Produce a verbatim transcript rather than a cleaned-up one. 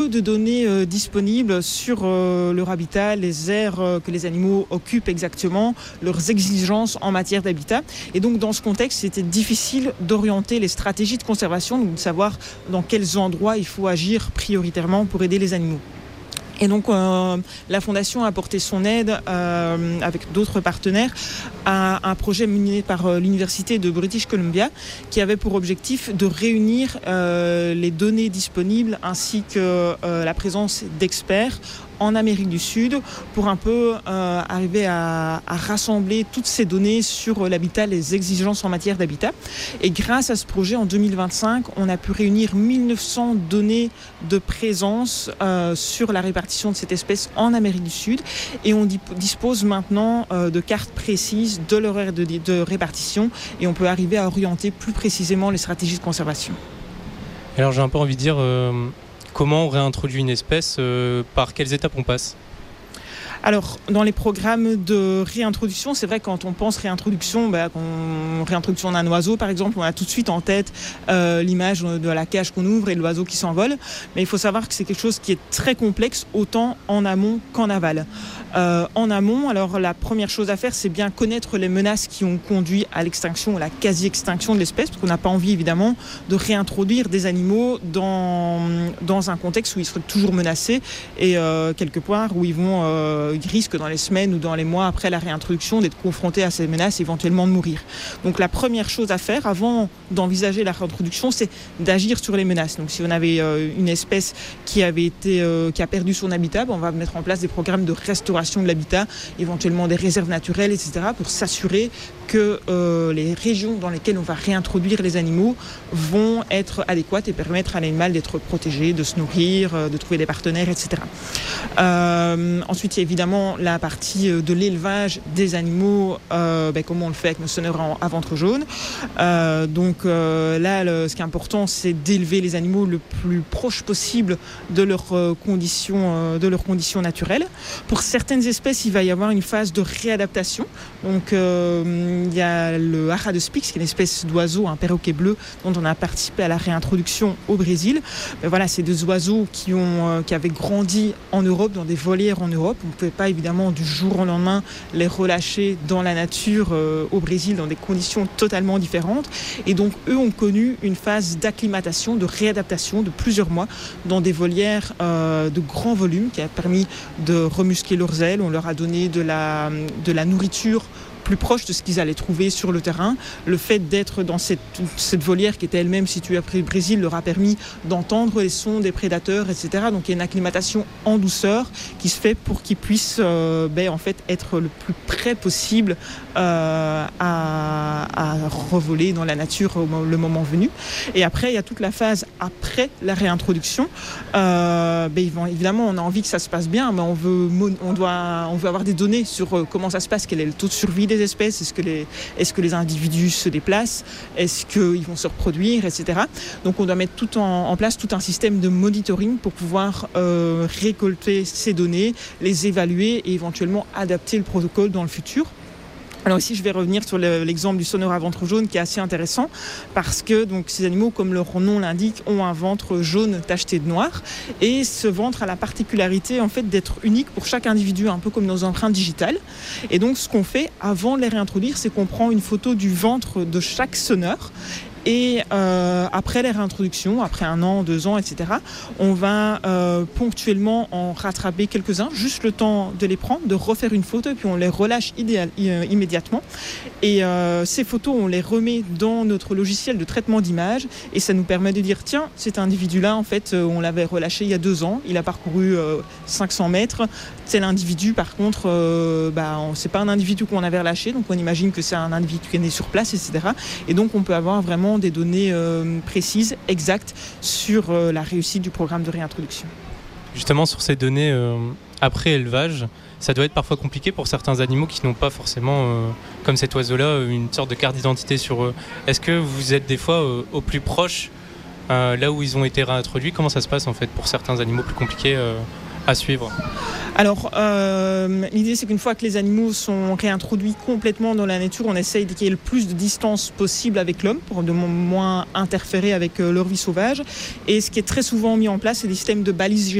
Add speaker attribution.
Speaker 1: de données euh, disponibles sur euh, leur habitat, les aires euh, que les animaux occupent exactement, leurs exigences en matière d'habitat. Et donc dans ce contexte, c'était difficile d'orienter les stratégies de conservation, donc de savoir dans quels endroits il faut agir prioritairement pour aider les animaux. Et donc euh, la Fondation a apporté son aide euh, avec d'autres partenaires à un projet mené par euh, l'Université de British Columbia qui avait pour objectif de réunir euh, les données disponibles ainsi que euh, la présence d'experts en Amérique du Sud pour un peu euh, arriver à, à rassembler toutes ces données sur l'habitat, les exigences en matière d'habitat. Et grâce à ce projet, en deux mille vingt-cinq, on a pu réunir mille neuf cents données de présence euh, sur la répartition de cette espèce en Amérique du Sud. Et on dip- dispose maintenant euh, de cartes précises de leur aire de, de répartition et on peut arriver à orienter plus précisément les stratégies de conservation.
Speaker 2: Alors j'ai un peu envie de dire... Euh... Comment on réintroduit une espèce, euh, par quelles étapes on passe ?
Speaker 1: Alors, dans les programmes de réintroduction, c'est vrai que quand on pense réintroduction, bah, quand, réintroduction d'un oiseau par exemple, on a tout de suite en tête euh, l'image de la cage qu'on ouvre et l'oiseau qui s'envole. Mais il faut savoir que c'est quelque chose qui est très complexe, autant en amont qu'en aval. Euh, en amont, alors la première chose à faire, c'est bien connaître les menaces qui ont conduit à l'extinction, à la quasi-extinction de l'espèce, parce qu'on n'a pas envie évidemment de réintroduire des animaux dans, dans un contexte où ils seraient toujours menacés et euh, quelque part où ils vont... Euh, ils risquent dans les semaines ou dans les mois après la réintroduction d'être confrontés à ces menaces et éventuellement de mourir. Donc la première chose à faire avant d'envisager la réintroduction, c'est d'agir sur les menaces. Donc si on avait euh, une espèce qui avait été euh, qui a perdu son habitat, ben, on va mettre en place des programmes de restauration de l'habitat, éventuellement des réserves naturelles, et cetera, pour s'assurer que euh, les régions dans lesquelles on va réintroduire les animaux vont être adéquates et permettre à l'animal d'être protégé, de se nourrir, euh, de trouver des partenaires, et cetera. Euh, ensuite, il y a évidemment la partie de l'élevage des animaux, euh, ben, comment on le fait avec nos sonneurs à ventre jaune. Euh, donc euh, là, le, ce qui est important, c'est d'élever les animaux le plus proche possible de leurs euh, conditions, euh, de leurs conditions naturelles. Pour certaines espèces, il va y avoir une phase de réadaptation. Donc euh, il y a le hara de Spix, qui est une espèce d'oiseau, un perroquet bleu, dont on a participé à la réintroduction au Brésil. Ben, voilà, c'est des oiseaux qui, ont, euh, qui avaient grandi en Europe, dans des volières en Europe. On ne pouvait pas évidemment du jour au lendemain les relâcher dans la nature euh, au Brésil dans des conditions totalement différentes. Et donc eux ont connu une phase d'acclimatation, de réadaptation de plusieurs mois dans des volières euh, de grand volume qui a permis de remuscler leurs ailes. On leur a donné de la, de la nourriture plus proche de ce qu'ils allaient trouver sur le terrain. Le fait d'être dans cette, cette volière qui était elle-même située après le Brésil leur a permis d'entendre les sons des prédateurs, et cetera. Donc il y a une acclimatation en douceur qui se fait pour qu'ils puissent euh, ben, en fait, être le plus près possible euh, à, à revoler dans la nature au, le moment venu. Et après, il y a toute la phase après la réintroduction. Euh, ben, évidemment, on a envie que ça se passe bien, mais on veut, on doit, on veut avoir des données sur comment ça se passe, quel est le taux de survie des espèces, est-ce que les, est-ce que les individus se déplacent, est-ce qu'ils vont se reproduire, et cetera. Donc on doit mettre tout en, en place tout un système de monitoring pour pouvoir euh, récolter ces données, les évaluer et éventuellement adapter le protocole dans le futur. Alors ici, je vais revenir sur le, l'exemple du sonneur à ventre jaune qui est assez intéressant parce que donc, ces animaux, comme leur nom l'indique, ont un ventre jaune tacheté de noir et ce ventre a la particularité en fait, d'être unique pour chaque individu, un peu comme nos empreintes digitales. Et donc ce qu'on fait avant de les réintroduire, c'est qu'on prend une photo du ventre de chaque sonneur. Et euh, après les réintroductions, après un an, deux ans, et cetera, on va euh, ponctuellement en rattraper quelques-uns, juste le temps de les prendre, de refaire une photo, et puis on les relâche idéal, euh, immédiatement. Et euh, ces photos, on les remet dans notre logiciel de traitement d'images, et ça nous permet de dire, tiens, cet individu-là, en fait, euh, on l'avait relâché il y a deux ans, il a parcouru euh, cinq cents mètres. Tel individu, par contre, euh, bah, on, c'est pas un individu qu'on avait relâché, donc on imagine que c'est un individu qui est né sur place, et cetera. Et donc on peut avoir vraiment des données euh, précises, exactes sur euh, la réussite du programme de réintroduction.
Speaker 2: Justement, sur ces données euh, après élevage, ça doit être parfois compliqué pour certains animaux qui n'ont pas forcément, euh, comme cet oiseau-là, une sorte de carte d'identité sur eux. Est-ce que vous êtes des fois euh, au plus proche, euh, là où ils ont été réintroduits ? Comment ça se passe en fait pour certains animaux plus compliqués euh, à suivre ?
Speaker 1: Alors, euh, l'idée, c'est qu'une fois que les animaux sont réintroduits complètement dans la nature, on essaye qu'il y ait le plus de distance possible avec l'homme pour de moins interférer avec leur vie sauvage. Et ce qui est très souvent mis en place, c'est des systèmes de balises